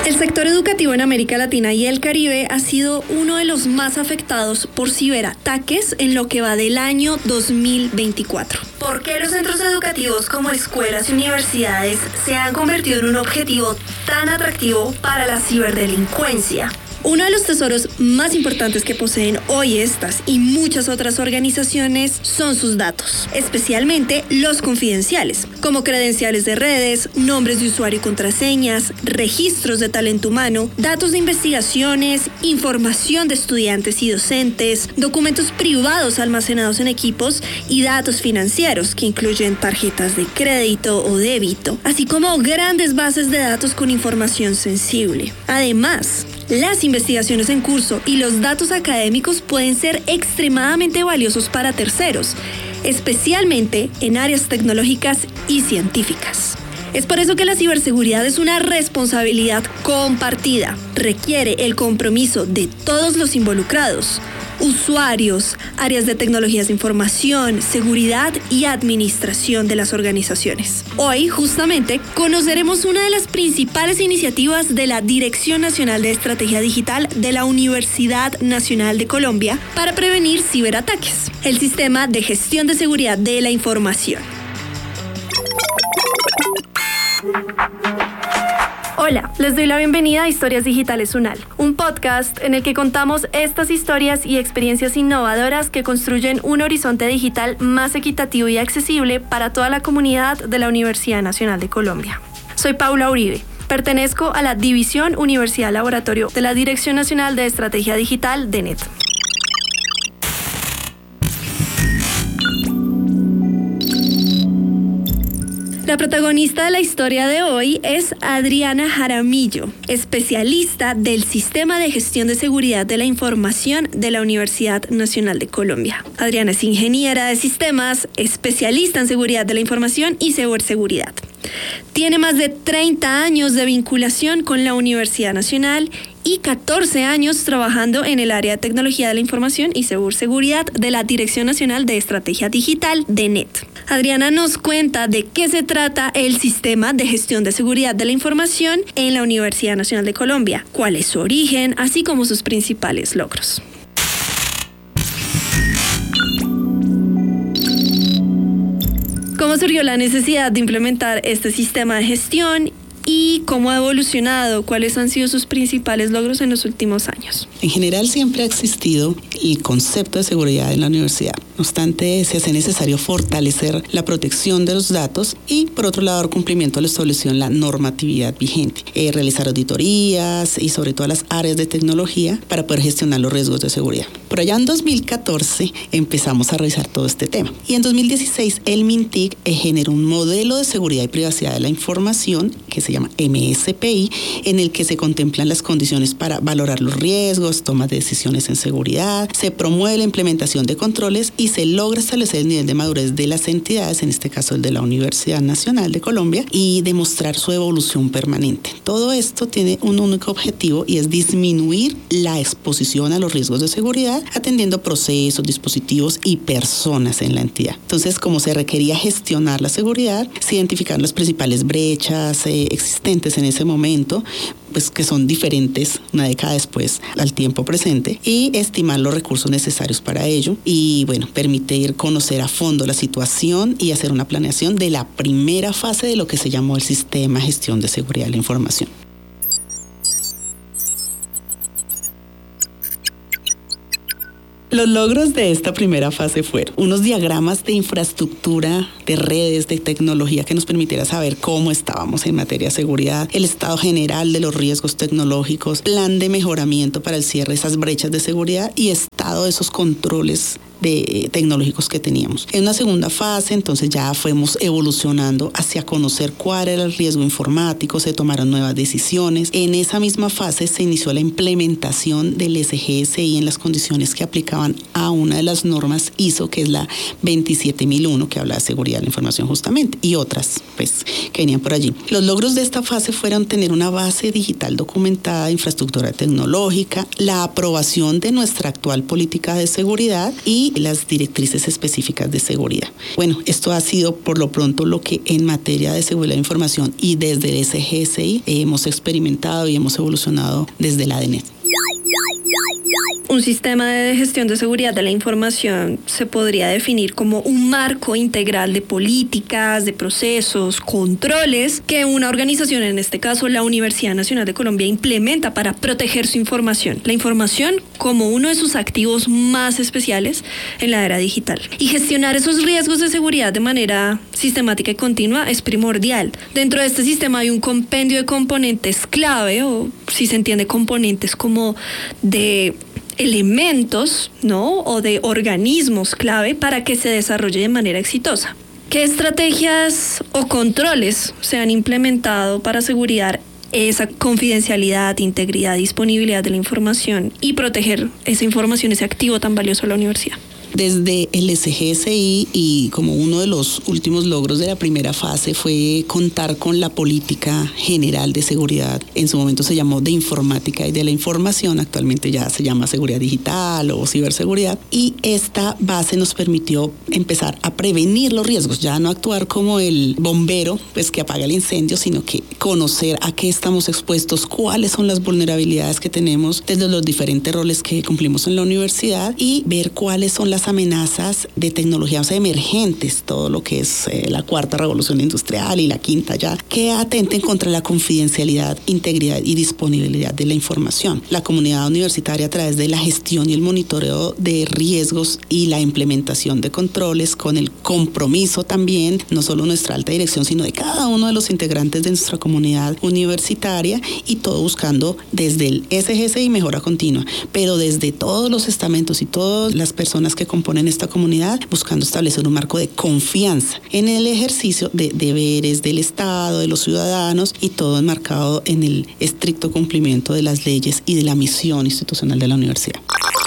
El sector educativo en América Latina y el Caribe ha sido uno de los más afectados por ciberataques en lo que va del año 2024. ¿Por qué los centros educativos como escuelas y universidades se han convertido en un objetivo tan atractivo para la ciberdelincuencia? Uno de los tesoros más importantes que poseen hoy estas y muchas otras organizaciones son sus datos, especialmente los confidenciales, como credenciales de redes, nombres de usuario y contraseñas, registros de talento humano, datos de investigaciones, información de estudiantes y docentes, documentos privados almacenados en equipos y datos financieros que incluyen tarjetas de crédito o débito, así como grandes bases de datos con información sensible. Además, las investigaciones en curso y los datos académicos pueden ser extremadamente valiosos para terceros, especialmente en áreas tecnológicas y científicas. Es por eso que la ciberseguridad es una responsabilidad compartida. Requiere el compromiso de todos los involucrados: usuarios, áreas de tecnologías de información, seguridad y administración de las organizaciones. Hoy, justamente, conoceremos una de las principales iniciativas de la Dirección Nacional de Estrategia Digital de la Universidad Nacional de Colombia para prevenir ciberataques: el Sistema de Gestión de Seguridad de la Información. Hola, les doy la bienvenida a Historias Digitales UNAL, un podcast en el que contamos estas historias y experiencias innovadoras que construyen un horizonte digital más equitativo y accesible para toda la comunidad de la Universidad Nacional de Colombia. Soy Paula Uribe. Pertenezco a la División Universidad Laboratorio de la Dirección Nacional de Estrategia Digital de NET. La protagonista de la historia de hoy es Adriana Jaramillo, especialista del Sistema de Gestión de Seguridad de la Información de la Universidad Nacional de Colombia. Adriana es ingeniera de sistemas, especialista en seguridad de la información y ciberseguridad. Tiene más de 30 años de vinculación con la Universidad Nacional y 14 años trabajando en el área de tecnología de la información y ciberseguridad de la Dirección Nacional de Estrategia Digital de NET. Adriana nos cuenta de qué se trata el Sistema de Gestión de Seguridad de la Información en la Universidad Nacional de Colombia, cuál es su origen, así como sus principales logros. ¿Cómo surgió la necesidad de implementar este sistema de gestión y cómo ha evolucionado? ¿Cuáles han sido sus principales logros en los últimos años? En general siempre ha existido el concepto de seguridad en la universidad. No obstante, se hace necesario fortalecer la protección de los datos y, por otro lado, dar cumplimiento a lo establecido en la normatividad vigente. Realizar auditorías y sobre todo las áreas de tecnología para poder gestionar los riesgos de seguridad. Por allá en 2014 empezamos a revisar todo este tema. Y en 2016 el MINTIC generó un modelo de seguridad y privacidad de la información que se llama MSPI, en el que se contemplan las condiciones para valorar los riesgos, tomas de decisiones en seguridad, se promueve la implementación de controles y se logra establecer el nivel de madurez de las entidades, en este caso el de la Universidad Nacional de Colombia, y demostrar su evolución permanente. Todo esto tiene un único objetivo y es disminuir la exposición a los riesgos de seguridad, atendiendo procesos, dispositivos y personas en la entidad. Entonces, como se requería gestionar la seguridad, se identificaron las principales brechas existentes en ese momento, pues que son diferentes una década después al tiempo presente, y estimar los recursos necesarios para ello y permitir conocer a fondo la situación y hacer una planeación de la primera fase de lo que se llamó el Sistema de Gestión de Seguridad de la Información. Los logros de esta primera fase fueron unos diagramas de infraestructura, de redes, de tecnología que nos permitiera saber cómo estábamos en materia de seguridad, el estado general de los riesgos tecnológicos, plan de mejoramiento para el cierre de esas brechas de seguridad y estado de esos controles tecnológicos que teníamos. En una segunda fase, entonces ya fuimos evolucionando hacia conocer cuál era el riesgo informático, se tomaron nuevas decisiones. En esa misma fase se inició la implementación del SGSI en las condiciones que aplicaban a una de las normas ISO, que es la 27001, que habla de seguridad de la información justamente, y otras que venían por allí. Los logros de esta fase fueron tener una base digital documentada de infraestructura tecnológica, la aprobación de nuestra actual política de seguridad y y las directrices específicas de seguridad. Bueno, esto ha sido por lo pronto lo que en materia de seguridad de información y desde el SGSI hemos experimentado y hemos evolucionado desde la ADNET. Un sistema de gestión de seguridad de la información se podría definir como un marco integral de políticas, de procesos, controles que una organización, en este caso la Universidad Nacional de Colombia, implementa para proteger su información. La información como uno de sus activos más especiales en la era digital. Y gestionar esos riesgos de seguridad de manera sistemática y continua es primordial. Dentro de este sistema hay un compendio de componentes clave, o si se entiende componentes como de elementos, ¿no? O de organismos clave para que se desarrolle de manera exitosa. ¿Qué estrategias o controles se han implementado para asegurar esa confidencialidad, integridad, disponibilidad de la información y proteger esa información, ese activo tan valioso de la universidad? Desde el SGSI, y como uno de los últimos logros de la primera fase fue contar con la política general de seguridad. En su momento se llamó de informática y de la información, actualmente ya se llama seguridad digital o ciberseguridad, y esta base nos permitió empezar a prevenir los riesgos, ya no actuar como el bombero pues que apaga el incendio, sino que conocer a qué estamos expuestos, cuáles son las vulnerabilidades que tenemos desde los diferentes roles que cumplimos en la universidad y ver cuáles son las amenazas de tecnologías emergentes, todo lo que es la cuarta revolución industrial y la quinta ya, que atenten contra la confidencialidad, integridad y disponibilidad de la información. La comunidad universitaria, a través de la gestión y el monitoreo de riesgos y la implementación de controles, con el compromiso también, no solo nuestra alta dirección, sino de cada uno de los integrantes de nuestra comunidad universitaria, y todo buscando desde el SGSI mejora continua, pero desde todos los estamentos y todas las personas que componen esta comunidad, buscando establecer un marco de confianza en el ejercicio de deberes del Estado, de los ciudadanos, y todo enmarcado en el estricto cumplimiento de las leyes y de la misión institucional de la universidad.